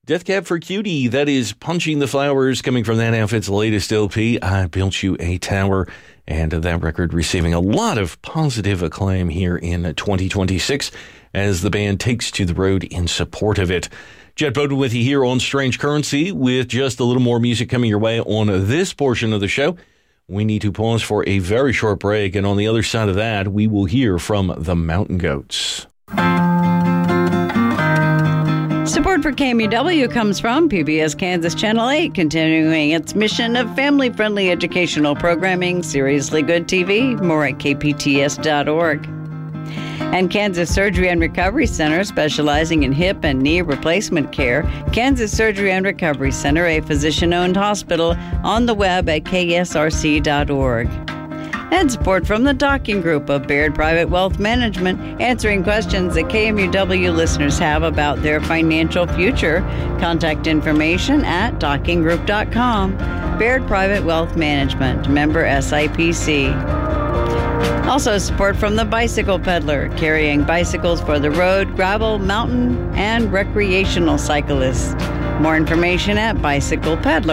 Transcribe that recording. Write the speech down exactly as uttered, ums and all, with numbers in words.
Death Cab for Cutie, that is Punching the Flowers, coming from that outfit's latest L P, I Built You a Tower, and that record receiving a lot of positive acclaim here in twenty twenty-six as the band takes to the road in support of it. Jet Bowden with you here on Strange Currency with just a little more music coming your way on this portion of the show. We need to pause for a very short break, and on the other side of that, we will hear from the Mountain Goats. Support for K M U W comes from P B S Kansas Channel eight, continuing its mission of family-friendly educational programming, seriously good T V, more at k p t s dot org. And Kansas Surgery and Recovery Center, specializing in hip and knee replacement care. Kansas Surgery and Recovery Center, a physician-owned hospital, on the web at k s r c dot org. And support from the Docking Group of Baird Private Wealth Management, answering questions that K M U W listeners have about their financial future. Contact information at docking group dot com. Baird Private Wealth Management, member S I P C. Also support from the Bicycle Peddler, carrying bicycles for the road, gravel, mountain, and recreational cyclists. More information at Bicycle Peddler.